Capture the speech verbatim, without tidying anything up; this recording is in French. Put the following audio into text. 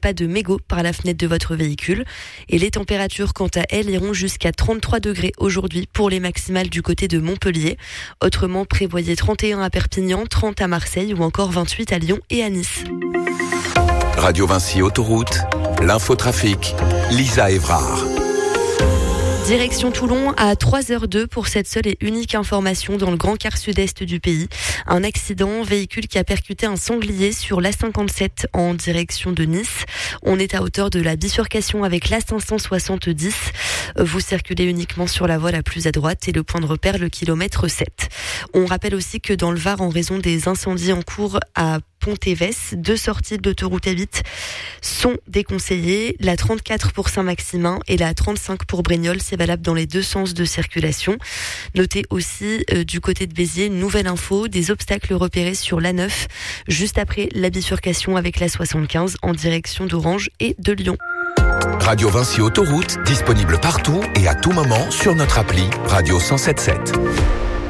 pas de mégots par la fenêtre de votre véhicule. Et les températures, quant à elles, iront jusqu'à trente-trois degrés aujourd'hui pour les maximales du côté de Montpellier. Autrement, prévoyez trente et un à Perpignan, trente à Marseille ou encore vingt-huit à Lyon et à Nice. Radio Vinci Autoroute, l'infotrafic, Lisa Évrard. Direction Toulon à trois heures deux pour cette seule et unique information dans le grand quart sud-est du pays. Un accident, véhicule qui a percuté un sanglier sur l'A cinquante-sept en direction de Nice. On est à hauteur de la bifurcation avec l'A cinq cent soixante-dix. Vous circulez uniquement sur la voie la plus à droite et le point de repère le kilomètre sept. On rappelle aussi que dans le Var, en raison des incendies en cours à Pont-Évès, deux sorties de l'autoroute A huit sont déconseillées. La trente-quatre pour Saint-Maximin et la trente-cinq pour Brignoles, c'est valable dans les deux sens de circulation. Notez aussi euh, du côté de Béziers, une nouvelle info, des obstacles repérés sur l'A neuf, juste après la bifurcation avec la soixante-quinze en direction d'Orange et de Lyon. Radio Vinci Autoroute, disponible partout et à tout moment sur notre appli Radio cent sept sept.